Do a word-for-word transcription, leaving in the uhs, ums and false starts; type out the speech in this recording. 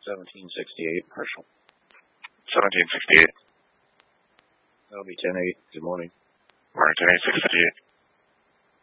seventeen sixty-eight, Marshall. seventeen sixty-eight. That'll be ten eight. Good morning. Morning, ten eight, six fifty-eight.